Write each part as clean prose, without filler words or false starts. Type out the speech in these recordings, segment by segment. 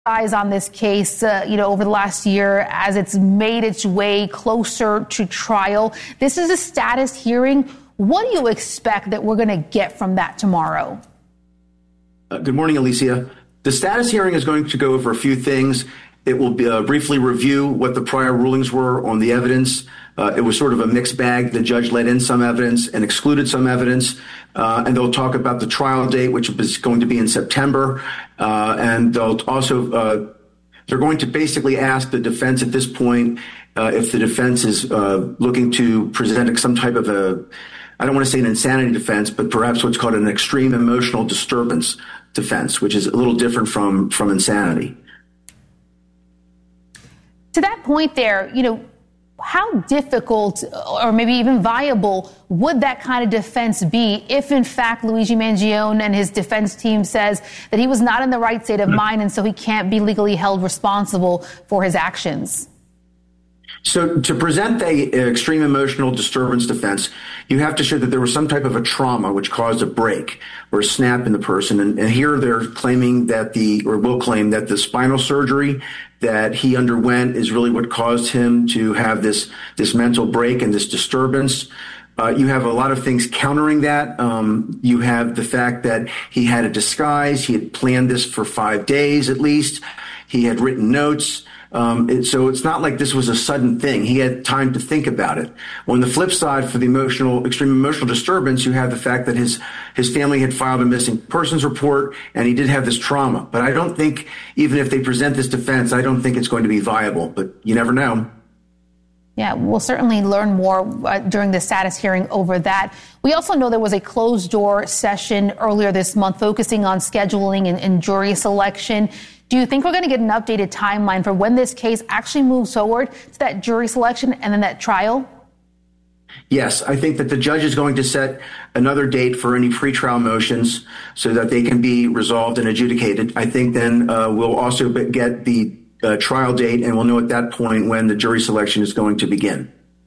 eyes on this case, over the last year as it's made its way closer to trial. This is a status hearing. What do you expect that we're going to get from that tomorrow? Good morning, Alicia. The status hearing is going to go over a few things. It will briefly review what the prior rulings were on the evidence. It was sort of a mixed bag. The judge let in some evidence and excluded some evidence. And they'll talk about the trial date, which is going to be in September. And they'll also, they're going to basically ask the defense at this point if the defense is looking to present some type of I don't want to say an insanity defense, but perhaps what's called an extreme emotional disturbance defense, which is a little different from insanity. To that point there, how difficult or maybe even viable would that kind of defense be if, in fact, Luigi Mangione and his defense team says that he was not in the right state of mind and so he can't be legally held responsible for his actions? So to present the extreme emotional disturbance defense, you have to show that there was some type of a trauma which caused a break or a snap in the person. And here they're claiming that will claim that the spinal surgery that he underwent is really what caused him to have this mental break and this disturbance. You have a lot of things countering that. You have the fact that he had a disguise. He had planned this for 5 days at least. He had written notes. So it's not like this was a sudden thing. He had time to think about it. On the flip side, for the extreme emotional disturbance, you have the fact that his family had filed a missing persons report and he did have this trauma. But I don't think, even if they present this defense, I don't think it's going to be viable, but you never know. Yeah, we'll certainly learn more during the status hearing over that. We also know there was a closed-door session earlier this month focusing on scheduling and jury selection. Do you think we're going to get an updated timeline for when this case actually moves forward to that jury selection and then that trial? Yes, I think that the judge is going to set another date for any pretrial motions so that they can be resolved and adjudicated. I think then we'll also get the trial date, and we'll know at that point when the jury selection is going to begin.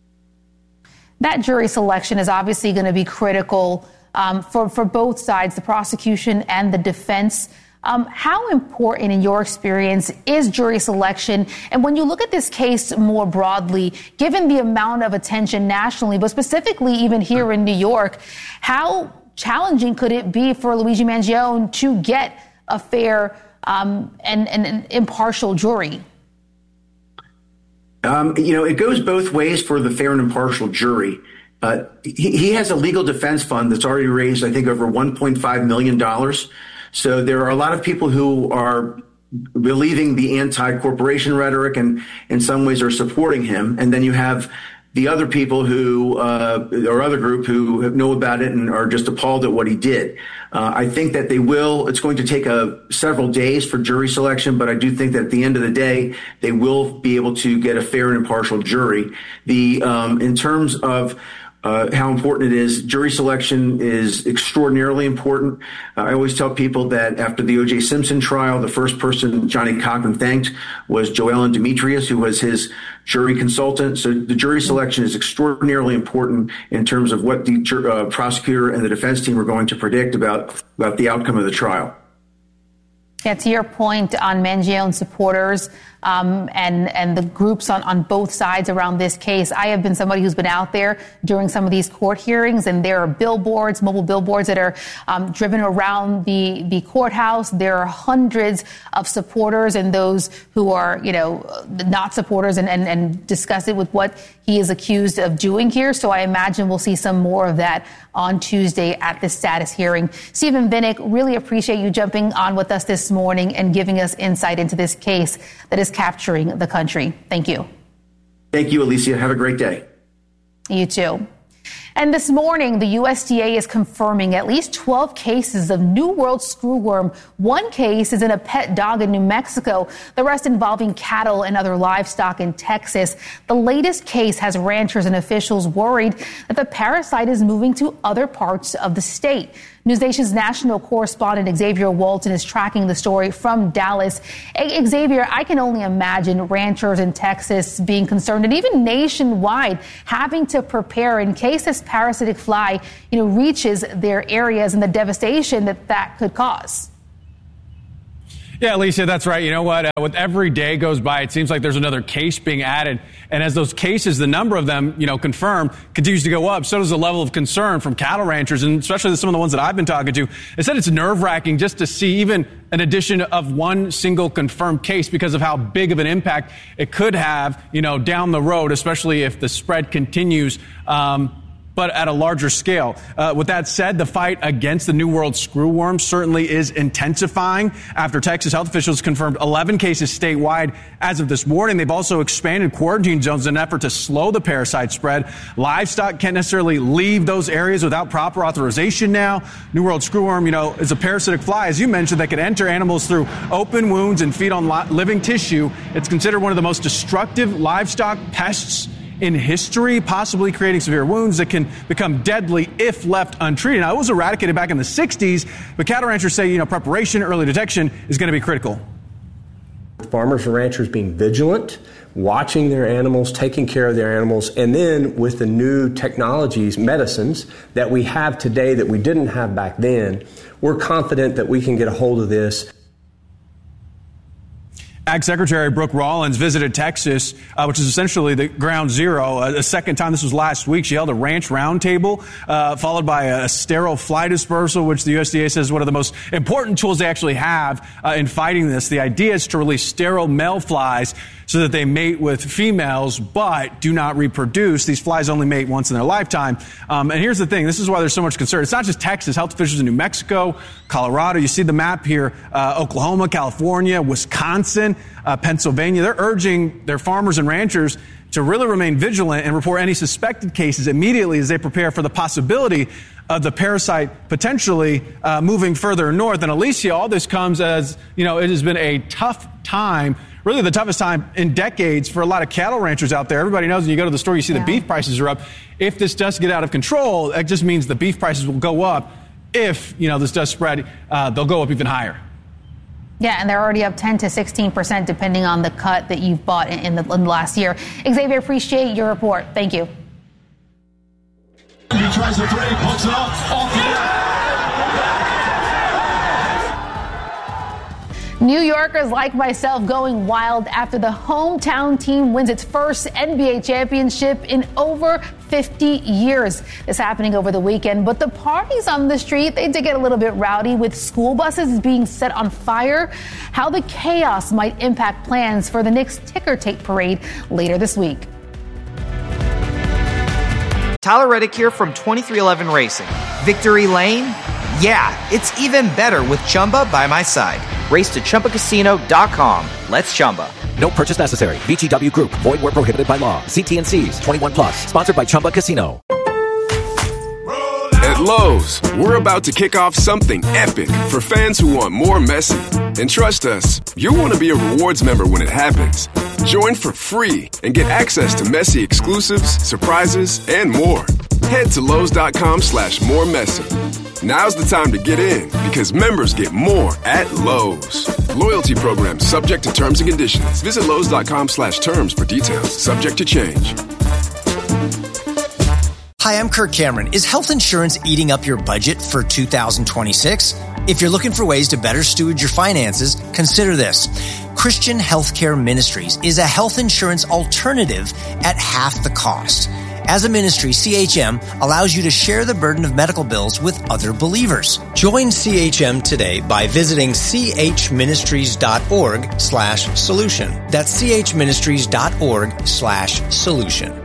That jury selection is obviously going to be critical for both sides, the prosecution and the defense. How important, in your experience, is jury selection? And when you look at this case more broadly, given the amount of attention nationally, but specifically even here in New York, how challenging could it be for Luigi Mangione to get a fair and impartial jury? It goes both ways for the fair and impartial jury. He has a legal defense fund that's already raised, I think, over $1.5 million. So there are a lot of people who are believing the anti-corporation rhetoric and in some ways are supporting him. And then you have the other people who, or other group who know about it and are just appalled at what he did. I think that it's going to take several days for jury selection, but I do think that at the end of the day, they will be able to get a fair and impartial jury. In terms of how important it is, jury selection is extraordinarily important. I always tell people that after the O.J. Simpson trial, the first person Johnny Cochran thanked was Joellen Demetrius, who was his jury consultant. So the jury selection is extraordinarily important in terms of what the prosecutor and the defense team are going to predict about the outcome of the trial. Yeah, to your point on Mangione supporters and the groups on both sides around this case, I have been somebody who's been out there during some of these court hearings, and there are billboards, mobile billboards that are driven around the courthouse. There are hundreds of supporters and those who are, not supporters and discuss it with what he is accused of doing here. So I imagine we'll see some more of that on Tuesday at the status hearing. Stephen Vinnick, really appreciate you jumping on with us this morning and giving us insight into this case that is capturing the country. Thank you. Thank you, Alicia. Have a great day. You too. And this morning, the USDA is confirming at least 12 cases of New World screwworm. One case is in a pet dog in New Mexico, the rest involving cattle and other livestock in Texas. The latest case has ranchers and officials worried that the parasite is moving to other parts of the state. NewsNation's national correspondent Xavier Walton is tracking the story from Dallas. Xavier, I can only imagine ranchers in Texas being concerned and even nationwide having to prepare in case this parasitic fly, reaches their areas and the devastation that could cause. Yeah, Alicia, that's right. You know what? With every day goes by, it seems like there's another case being added. And as those cases, the number of them, confirmed, continues to go up, so does the level of concern from cattle ranchers, and especially some of the ones that I've been talking to. They said it's nerve-wracking just to see even an addition of one single confirmed case because of how big of an impact it could have, down the road, especially if the spread continues. But at a larger scale. With that said, the fight against the New World screwworm certainly is intensifying after Texas health officials confirmed 11 cases statewide as of this morning. They've also expanded quarantine zones in an effort to slow the parasite spread. Livestock can't necessarily leave those areas without proper authorization now. New World screwworm, is a parasitic fly, as you mentioned, that can enter animals through open wounds and feed on living tissue. It's considered one of the most destructive livestock pests in history, possibly creating severe wounds that can become deadly if left untreated. Now, it was eradicated back in the 60s, but cattle ranchers say, preparation, early detection is going to be critical. Farmers and ranchers being vigilant, watching their animals, taking care of their animals, and then with the new technologies, medicines that we have today that we didn't have back then, we're confident that we can get a hold of this. Ag Secretary Brooke Rollins visited Texas, which is essentially the ground zero. A second time, this was last week. She held a ranch roundtable, followed by a sterile fly dispersal, which the USDA says is one of the most important tools they actually have in fighting this. The idea is to release sterile male flies so that they mate with females, but do not reproduce. These flies only mate once in their lifetime. And here's the thing. This is why there's so much concern. It's not just Texas. Health officials in New Mexico, Colorado. You see the map here. Oklahoma, California, Wisconsin, Pennsylvania. They're urging their farmers and ranchers to really remain vigilant and report any suspected cases immediately as they prepare for the possibility of the parasite potentially moving further north. And Alicia, all this comes as, it has been a tough time, really the toughest time in decades for a lot of cattle ranchers out there. Everybody knows when you go to the store, you see the beef prices are up. If this does get out of control, that just means the beef prices will go up. If, this does spread, they'll go up even higher. Yeah, and they're already up 10 to 16%, depending on the cut that you've bought in the last year. Xavier, appreciate your report. Thank you. He tries the three, pokes it off the net. New Yorkers like myself going wild after the hometown team wins its first NBA championship in over 50 years. This happening over the weekend, but the parties on the street, they did get a little bit rowdy with school buses being set on fire. How the chaos might impact plans for the Knicks ticker tape parade later this week. Tyler Reddick here from 2311 Racing. Victory Lane? Yeah, it's even better with Chumba by my side. Race to ChumbaCasino.com. Let's Chumba. No purchase necessary. VGW Group. Void where prohibited by law. See T&Cs. 21+. Sponsored by Chumba Casino. At Lowe's, we're about to kick off something epic for fans who want more Messi. And trust us, you'll want to be a rewards member when it happens. Join for free and get access to Messi exclusives, surprises, and more. Head to Lowe's.com/moremessy. Now's the time to get in because members get more at Lowe's. Loyalty program subject to terms and conditions. Visit Lowe's.com/terms for details. Subject to change. Hi, I'm Kirk Cameron. Is health insurance eating up your budget for 2026? If you're looking for ways to better steward your finances, consider this. Christian Healthcare Ministries is a health insurance alternative at half the cost. As a ministry, CHM allows you to share the burden of medical bills with other believers. Join CHM today by visiting chministries.org/solution. That's chministries.org/solution.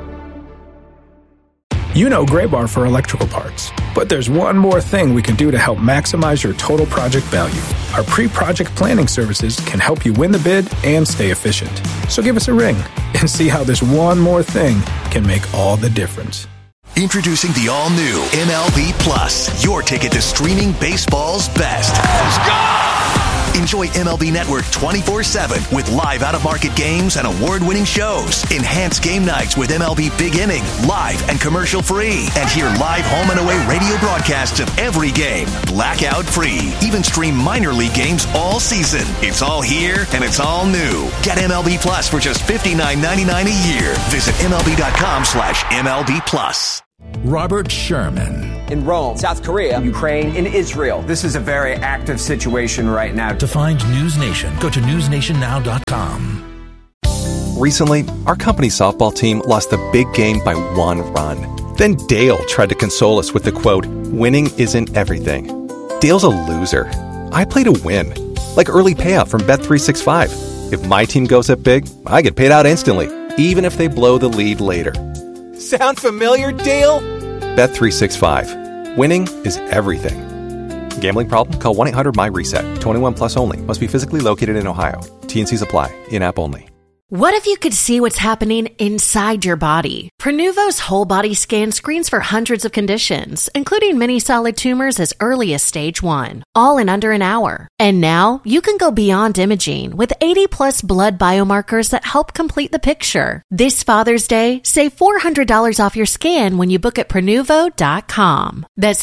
You know Graybar for electrical parts, but there's one more thing we can do to help maximize your total project value. Our pre-project planning services can help you win the bid and stay efficient. So give us a ring and see how this one more thing can make all the difference. Introducing the all-new MLB Plus, your ticket to streaming baseball's best. Let's go! Enjoy MLB Network 24/7 with live out-of-market games and award-winning shows. Enhance game nights with MLB Big Inning, live and commercial-free. And hear live home and away radio broadcasts of every game, blackout-free. Even stream minor league games all season. It's all here and it's all new. Get MLB Plus for just $59.99 a year. Visit MLB.com/MLB Plus. Robert Sherman. In Rome, South Korea, Ukraine, in Israel. This is a very active situation right now. To find News Nation, go to newsnationnow.com. Recently, our company's softball team lost the big game by 1 run. Then Dale tried to console us with the quote, "Winning isn't everything." Dale's a loser. I play to win. Like early payout from Bet365. If my team goes up big, I get paid out instantly, even if they blow the lead later. Sound familiar, Dale? Bet365. Winning is everything. Gambling problem? Call 1-800-MY-RESET. 21 plus only. Must be physically located in Ohio. T&Cs apply. In-app only. What if you could see what's happening inside your body? Prenuvo's whole body scan screens for hundreds of conditions, including many solid tumors as early as stage 1, all in under an hour. And now you can go beyond imaging with 80+ blood biomarkers that help complete the picture. This Father's Day, save $400 off your scan when you book at Prenuvo.com. That's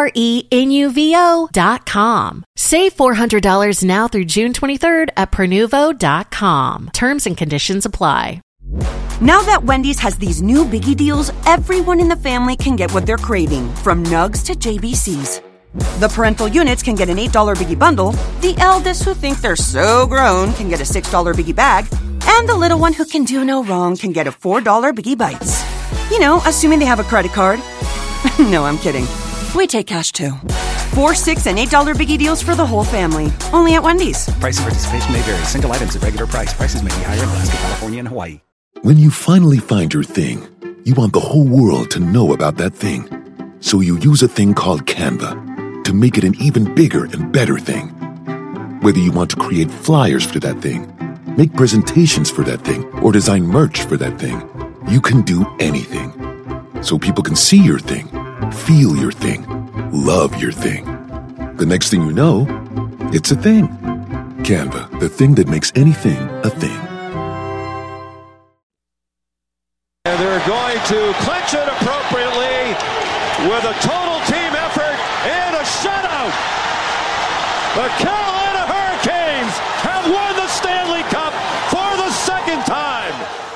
Prenuvo.com. Save $400 now through June 23rd at Prenuvo.com. Terms and conditions apply. Now that Wendy's has these new biggie deals, everyone in the family can get what they're craving, from nugs to JBCs. The parental units can get an $8 biggie bundle, the eldest who think they're so grown can get a $6 biggie bag, and the little one who can do no wrong can get a $4 biggie bites. You know, assuming they have a credit card. No, I'm kidding. We take cash too. 4, $6, and $8 biggie deals for the whole family. Only at Wendy's. Price and participation may vary. Single items at regular price. Prices may be higher in Alaska, California, and Hawaii. When you finally find your thing, you want the whole world to know about that thing. So you use a thing called Canva to make it an even bigger and better thing. Whether you want to create flyers for that thing, make presentations for that thing, or design merch for that thing, you can do anything. So people can see your thing, feel your thing, love your thing. The next thing you know, it's a thing. Canva, the thing that makes anything a thing. And they're going to clinch it appropriately with a total team effort and a shutout. The Carolina Hurricanes have won the Stanley Cup for the second time.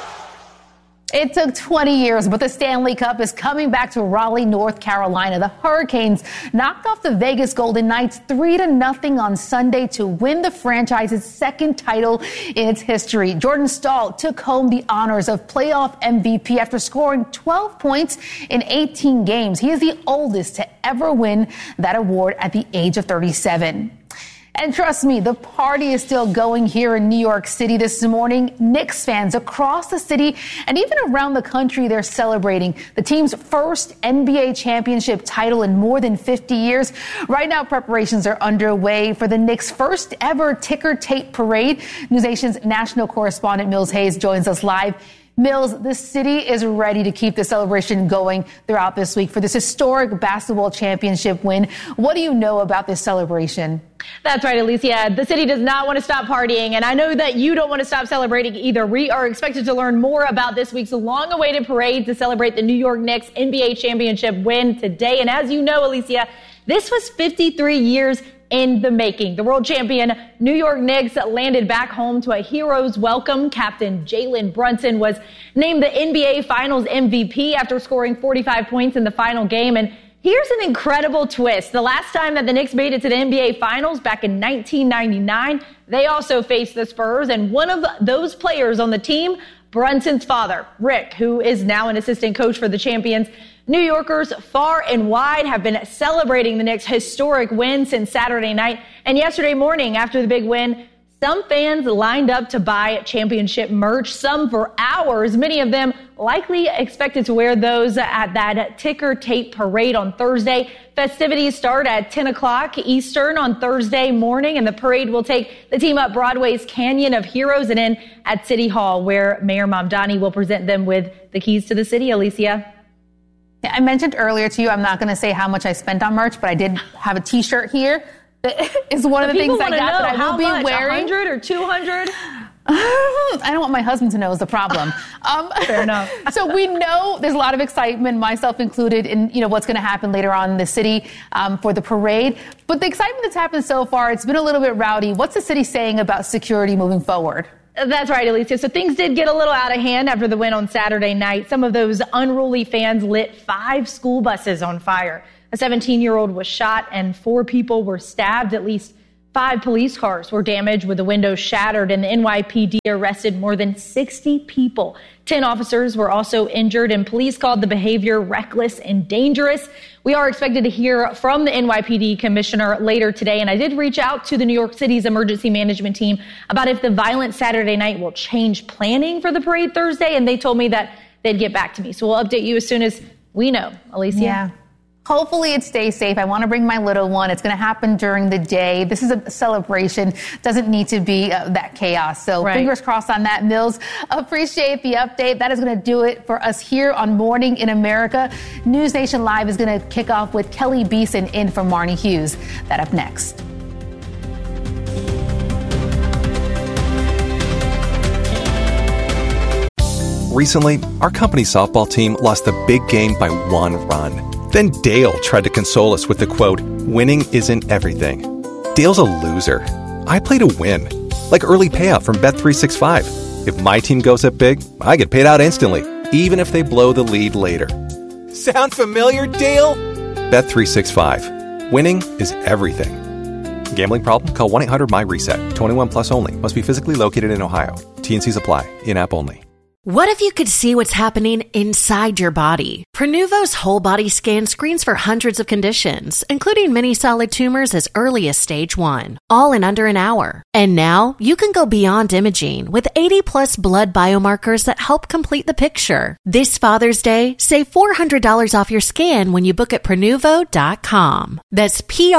It took 20 years, but the Stanley Cup is coming back to Raleigh, North Carolina. The Hurricanes knocked off the Vegas Golden Knights 3-0 on Sunday to win the franchise's second title in its history. Jordan Staal took home the honors of playoff MVP after scoring 12 points in 18 games. He is the oldest to ever win that award at the age of 37. And trust me, the party is still going here in New York City this morning. Knicks fans across the city and even around the country, they're celebrating the team's first NBA championship title in more than 50 years. Right now, preparations are underway for the Knicks' first ever ticker tape parade. NewsNation's national correspondent Mills Hayes joins us live. Mills, the city is ready to keep the celebration going throughout this week for this historic basketball championship win. What do you know about this celebration? That's right, Alicia. The city does not want to stop partying, and I know that you don't want to stop celebrating either. We are expected to learn more about this week's long-awaited parade to celebrate the New York Knicks NBA championship win today. And as you know, Alicia, this was 53 years in the making. The world champion New York Knicks landed back home to a hero's welcome. Captain Jalen Brunson was named the NBA Finals MVP after scoring 45 points in the final game. And here's an incredible twist. The last time that the Knicks made it to the NBA Finals, back in 1999, they also faced the Spurs. And one of those players on the team, Brunson's father, Rick, who is now an assistant coach for the champions. New Yorkers far and wide have been celebrating the Knicks' historic win since Saturday night. And yesterday morning, after the big win, some fans lined up to buy championship merch, some for hours. Many of them likely expected to wear those at that ticker tape parade on Thursday. Festivities start at 10 o'clock Eastern on Thursday morning, and the parade will take the team up Broadway's Canyon of Heroes and in at City Hall, where Mayor Mamdani will present them with the keys to the city. Alicia? Yeah, I mentioned earlier to you, I'm not going to say how much I spent on merch, but I did have a T-shirt here. Is one of the things I got that I will be wearing. 100 or 200? I don't want my husband to know is the problem. Fair enough. So we know there's a lot of excitement, myself included, in what's going to happen later on in the city for the parade. But the excitement that's happened so far, it's been a little bit rowdy. What's the city saying about security moving forward? That's right, Alicia. So things did get a little out of hand after the win on Saturday night. Some of those unruly fans lit 5 school buses on fire. A 17-year-old was shot and 4 people were stabbed. At least 5 police cars were damaged with the windows shattered, and the NYPD arrested more than 60 people. 10 officers were also injured, and police called the behavior reckless and dangerous. We are expected to hear from the NYPD commissioner later today, and I did reach out to the New York City's emergency management team about if the violent Saturday night will change planning for the parade Thursday, and they told me that they'd get back to me. So we'll update you as soon as we know. Alicia? Yeah. Hopefully it stays safe. I want to bring my little one. It's going to happen during the day. This is a celebration. Doesn't need to be that chaos. So Fingers crossed on that, Mills. Appreciate the update. That is going to do it for us here on Morning in America. News Nation Live is going to kick off with Kelly Beeson in for Marnie Hughes. That up next. Recently, our company softball team lost the big game by 1 run. Then Dale tried to console us with the quote, "Winning isn't everything." Dale's a loser. I play to win, like early payout from Bet365. If my team goes up big, I get paid out instantly, even if they blow the lead later. Sound familiar, Dale? Bet365. Winning is everything. Gambling problem? Call 1-800-MY-RESET. 21 plus only. Must be physically located in Ohio. T&Cs apply. In-app only. What if you could see what's happening inside your body? Prenuvo's whole body scan screens for hundreds of conditions, including many solid tumors as early as stage 1, all in under an hour. And now you can go beyond imaging with 80+ blood biomarkers that help complete the picture. This Father's Day, save $400 off your scan when you book at Prenuvo.com. That's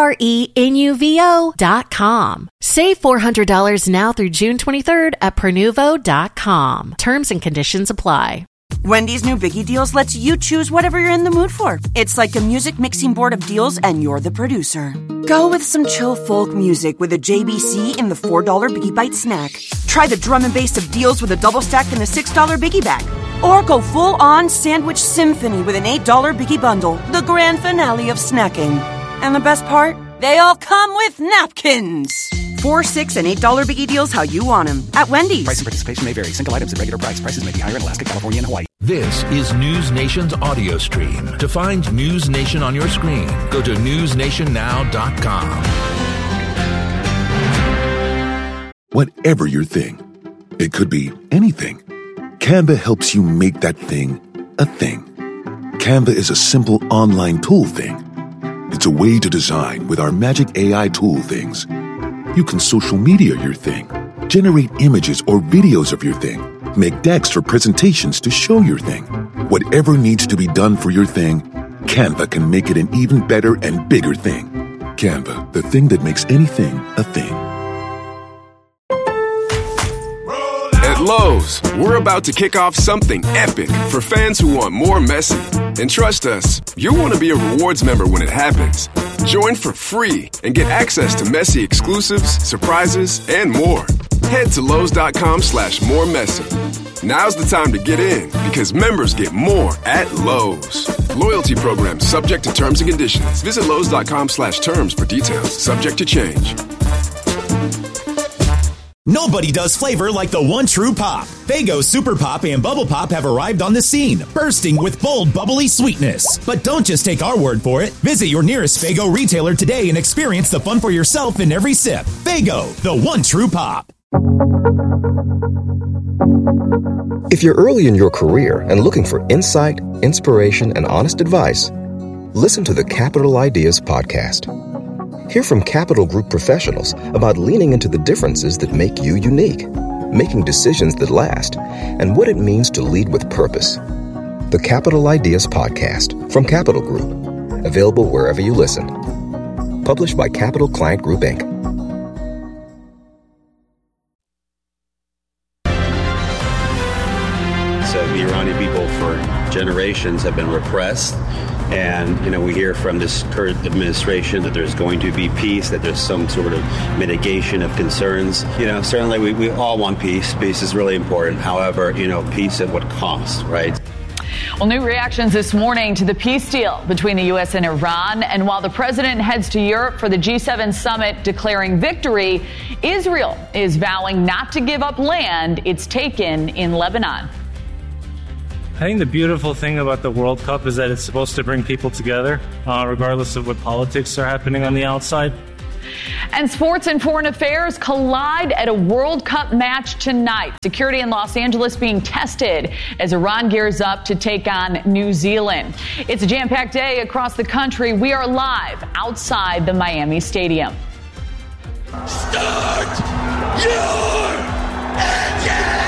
Prenuvo.com. Save $400 now through June 23rd at Prenuvo.com. Terms and conditions apply. Wendy's new Biggie Deals lets you choose whatever you're in the mood for. It's like a music mixing board of deals, and you're the producer. Go with some chill folk music with a JBC in the $4 Biggie Bite snack. Try the drum and bass of deals with a double stack in the $6 Biggie Bag. Or go full-on sandwich symphony with an $8 Biggie Bundle, the grand finale of snacking. And the best part? They all come with napkins. $4, $6, and $8 Biggie Deals how you want them at Wendy's. Price and participation may vary. Single items at regular price. Prices may be higher in Alaska, California, and Hawaii. This is News Nation's audio stream. To find News Nation on your screen, go to newsnationnow.com. Whatever your thing, it could be anything. Canva helps you make that thing a thing. Canva is a simple online tool thing. It's a way to design with our magic AI tool things. You can social media your thing, generate images or videos of your thing, make decks for presentations to show your thing. Whatever needs to be done for your thing, Canva can make it an even better and bigger thing. Canva, the thing that makes anything a thing. At Lowe's, we're about to kick off something epic for fans who want more messy. And trust us, you'll want to be a rewards member when it happens. Join for free and get access to messy exclusives, surprises, and more. Head to Lowe's.com/more messy. Now's the time to get in because members get more at Lowe's. Loyalty program subject to terms and conditions. Visit Lowe's.com/terms for details. Subject to change. Nobody does flavor like the one true pop. Faygo Super Pop and Bubble Pop have arrived on the scene, bursting with bold, bubbly sweetness. But don't just take our word for it. Visit your nearest Faygo retailer today and experience the fun for yourself in every sip. Faygo, the one true pop. If you're early in your career and looking for insight, inspiration, and honest advice, listen to the Capital Ideas podcast. Hear from Capital Group professionals about leaning into the differences that make you unique, making decisions that last, and what it means to lead with purpose. The Capital Ideas Podcast from Capital Group. Available wherever you listen. Published by Capital Client Group, Inc. So the Iranian people for generations have been repressed. And, we hear from this current administration that there's going to be peace, that there's some sort of mitigation of concerns. Certainly we all want peace. Peace is really important. However, peace at what cost, right? Well, new reactions this morning to the peace deal between the U.S. and Iran. And while the president heads to Europe for the G7 summit declaring victory, Israel is vowing not to give up land it's taken in Lebanon. I think the beautiful thing about the World Cup is that it's supposed to bring people together, regardless of what politics are happening on the outside. And sports and foreign affairs collide at a World Cup match tonight. Security in Los Angeles being tested as Iran gears up to take on New Zealand. It's a jam-packed day across the country. We are live outside the Miami Stadium. Start your engine!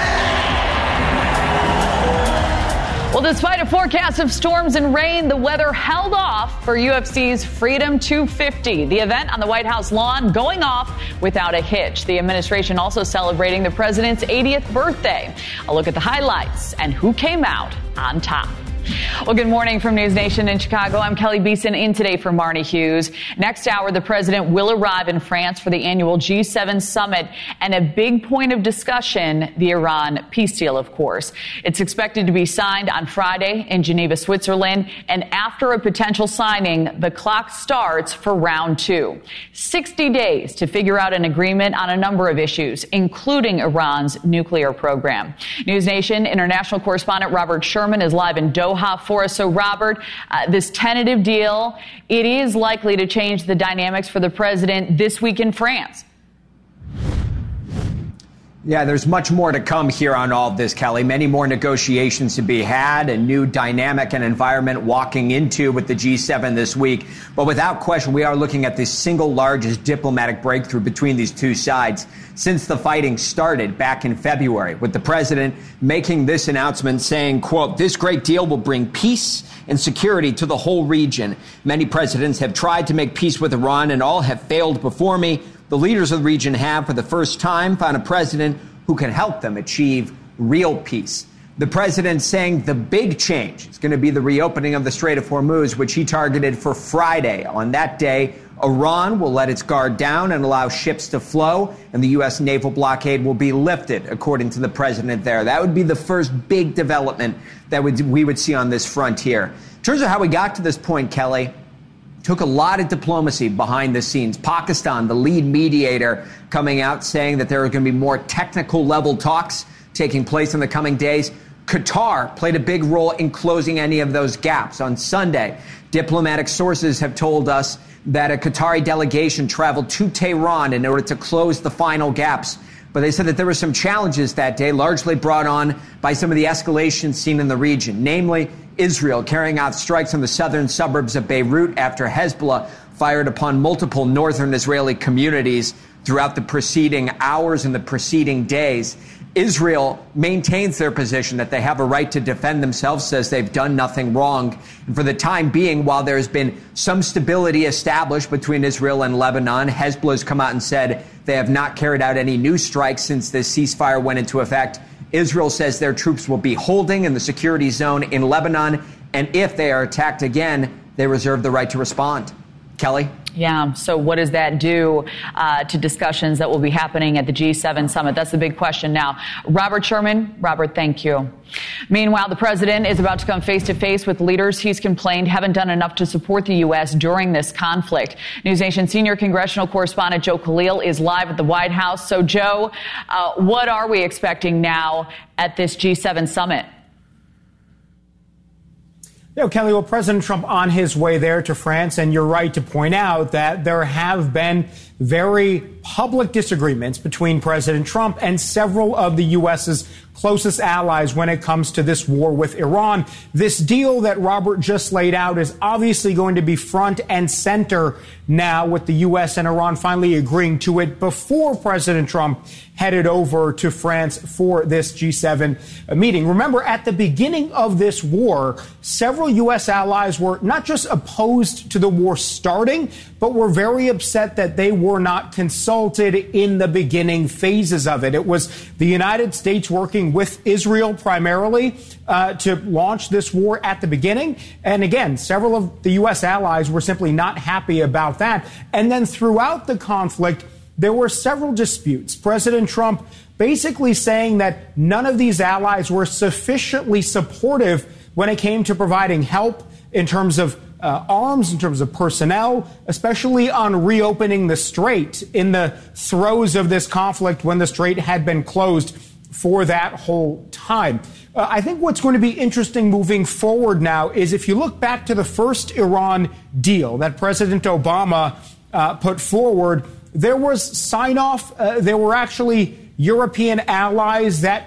Well, despite a forecast of storms and rain, the weather held off for UFC's Freedom 250. The event on the White House lawn going off without a hitch. The administration also celebrating the president's 80th birthday. A look at the highlights and who came out on top. Well, good morning from News Nation in Chicago. I'm Kelly Beeson in today for Marnie Hughes. Next hour, the president will arrive in France for the annual G7 summit and a big point of discussion, the Iran peace deal, of course. It's expected to be signed on Friday in Geneva, Switzerland. And after a potential signing, the clock starts for round two. 60 days to figure out an agreement on a number of issues, including Iran's nuclear program. News Nation international correspondent Robert Sherman is live in Doha for us. So, Robert, this tentative deal, it is likely to change the dynamics for the president this week in France. Yeah, there's much more to come here on all of this, Kelly. Many more negotiations to be had, a new dynamic and environment walking into with the G7 this week. But without question, we are looking at the single largest diplomatic breakthrough between these two sides since the fighting started back in February, with the president making this announcement saying, quote, "This great deal will bring peace and security to the whole region. Many presidents have tried to make peace with Iran and all have failed before me. The leaders of the region have, for the first time, found a president who can help them achieve real peace." The president saying the big change is going to be the reopening of the Strait of Hormuz, which he targeted for Friday. On that day, Iran will let its guard down and allow ships to flow, and the U.S. naval blockade will be lifted, according to the president there. That would be the first big development that we would see on this front here. In terms of how we got to this point, Kelly, took a lot of diplomacy behind the scenes. Pakistan, the lead mediator, coming out saying that there are going to be more technical level talks taking place in the coming days. Qatar played a big role in closing any of those gaps. On Sunday, diplomatic sources have told us that a Qatari delegation traveled to Tehran in order to close the final gaps. But they said that there were some challenges that day, largely brought on by some of the escalation seen in the region, namely Israel carrying out strikes on the southern suburbs of Beirut after Hezbollah fired upon multiple northern Israeli communities throughout the preceding hours and the preceding days. Israel maintains their position that they have a right to defend themselves, says they've done nothing wrong. And for the time being, while there's been some stability established between Israel and Lebanon, Hezbollah has come out and said they have not carried out any new strikes since this ceasefire went into effect. Israel says their troops will be holding in the security zone in Lebanon, and if they are attacked again, they reserve the right to respond. Kelly? Yeah, so what does that do to discussions that will be happening at the G7 summit? That's the big question now. Robert Sherman, Robert, thank you. Meanwhile, the president is about to come face-to-face with leaders he's complained haven't done enough to support the U.S. during this conflict. News Nation senior congressional correspondent Joe Khalil is live at the White House. So, Joe, what are we expecting now at this G7 summit? Kelly, well, President Trump on his way there to France, and you're right to point out that there have been very public disagreements between President Trump and several of the U.S.'s closest allies when it comes to this war with Iran. This deal that Robert just laid out is obviously going to be front and center now, with the U.S. and Iran finally agreeing to it before President Trump headed over to France for this G7 meeting. Remember, at the beginning of this war, several U.S. allies were not just opposed to the war starting, but were very upset that they were not consulted in the beginning phases of it. It was the United States working with Israel primarily to launch this war at the beginning. And again, several of the U.S. allies were simply not happy about that. And then throughout the conflict, there were several disputes. President Trump basically saying that none of these allies were sufficiently supportive when it came to providing help in terms of arms, in terms of personnel, especially on reopening the strait in the throes of this conflict when the strait had been closed for that whole time. I think what's going to be interesting moving forward now is if you look back to the first Iran deal that President Obama put forward, there was sign-off. There were actually European allies that